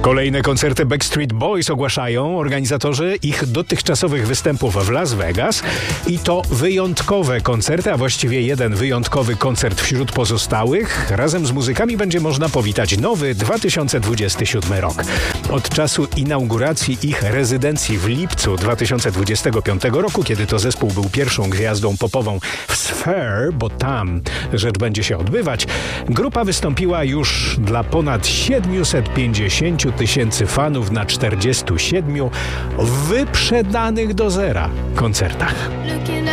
Kolejne koncerty Backstreet Boys ogłaszają organizatorzy ich dotychczasowych występów w Las Vegas i to wyjątkowe koncerty, a właściwie jeden wyjątkowy koncert wśród pozostałych. Razem z muzykami będzie można powitać nowy 2027 rok. Od czasu inauguracji ich rezydencji w lipcu 2025 roku, kiedy to zespół był pierwszą gwiazdą popową w Sphere, bo tam rzecz będzie się odbywać, grupa wystąpiła już dla ponad 750 tysięcy fanów na 47 wyprzedanych do zera koncertach.